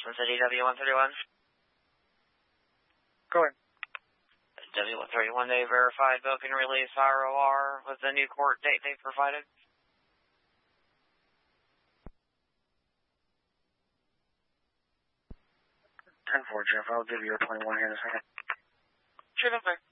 Jefferson City, W131. Go ahead. W131, they verified book and release ROR with the new court date they provided. 10-4, Jeff. I'll give you your 21 here in a second. Sure, that's fine.